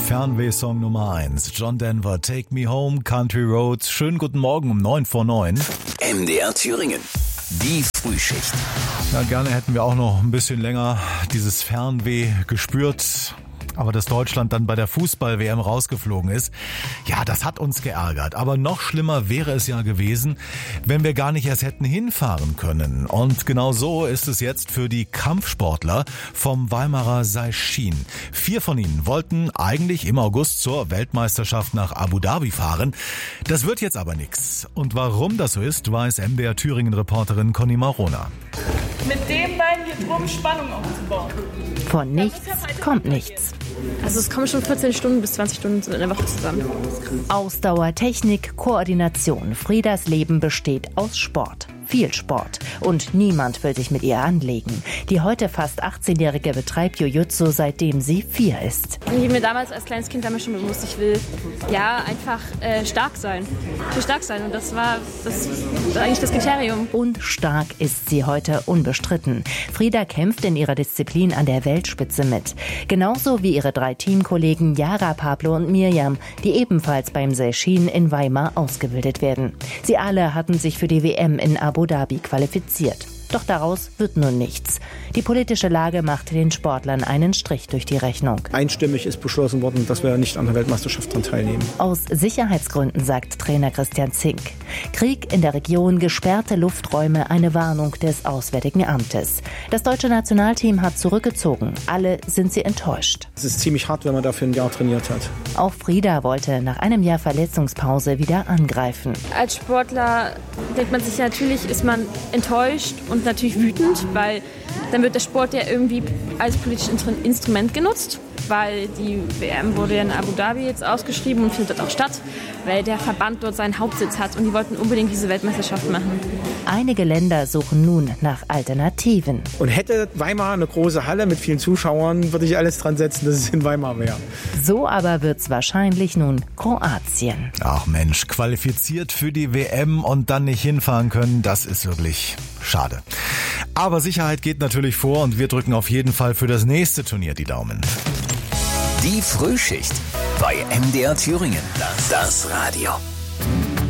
Fernweh-Song Nummer 1. John Denver, Take Me Home, Country Roads. Schönen guten Morgen um 9 vor 9. MDR Thüringen. Die Frühschicht. Ja, gerne hätten wir auch noch ein bisschen länger dieses Fernweh gespürt. Aber dass Deutschland dann bei der Fußball-WM rausgeflogen ist, ja, das hat uns geärgert. Aber noch schlimmer wäre es ja gewesen, wenn wir gar nicht erst hätten hinfahren können. Und genau so ist es jetzt für die Kampfsportler vom Weimarer Seilschien. 4 von ihnen wollten eigentlich im August zur Weltmeisterschaft nach Abu Dhabi fahren. Das wird jetzt aber nichts. Und warum das so ist, weiß MDR Thüringen-Reporterin Conny Marona. Mit dem Bein hier drum Spannung aufzubauen. Von nichts kommt nichts. Also es kommen schon 14 Stunden bis 20 Stunden in der Woche zusammen. Ausdauer, Technik, Koordination. Friedas Leben besteht aus Sport. Viel Sport. Und niemand will sich mit ihr anlegen. Die heute fast 18-Jährige betreibt Jiu-Jitsu, seitdem sie 4 ist. Ich habe mir damals als kleines Kind damit schon bewusst, ich will einfach stark sein. Ich will stark sein und das war eigentlich das Kriterium. Und stark ist sie heute unbestritten. Frieda kämpft in ihrer Disziplin an der Weltspitze mit. Genauso wie ihre 3 Teamkollegen Yara, Pablo und Mirjam, die ebenfalls beim Seilschien in Weimar ausgebildet werden. Sie alle hatten sich für die WM in Abu Dhabi qualifiziert. Doch daraus wird nun nichts. Die politische Lage macht den Sportlern einen Strich durch die Rechnung. Einstimmig ist beschlossen worden, dass wir nicht an der Weltmeisterschaft daran teilnehmen. Aus Sicherheitsgründen, sagt Trainer Christian Zink. Krieg in der Region, gesperrte Lufträume, eine Warnung des Auswärtigen Amtes. Das deutsche Nationalteam hat zurückgezogen. Alle sind sie enttäuscht. Es ist ziemlich hart, wenn man dafür ein Jahr trainiert hat. Auch Frieda wollte nach einem Jahr Verletzungspause wieder angreifen. Als Sportler denkt man sich, natürlich ist man enttäuscht und natürlich wütend, weil dann wird der Sport ja irgendwie als politisches Instrument genutzt, weil die WM wurde ja in Abu Dhabi jetzt ausgeschrieben und findet dort auch statt, weil der Verband dort seinen Hauptsitz hat und die wollten unbedingt diese Weltmeisterschaft machen. Einige Länder suchen nun nach Alternativen. Und hätte Weimar eine große Halle mit vielen Zuschauern, würde ich alles dran setzen, dass es in Weimar wäre. So aber wird's wahrscheinlich nun Kroatien. Ach Mensch, qualifiziert für die WM und dann nicht hinfahren können, das ist wirklich schade. Aber Sicherheit geht natürlich vor und wir drücken auf jeden Fall für das nächste Turnier die Daumen. Die Frühschicht bei MDR Thüringen. Das Radio.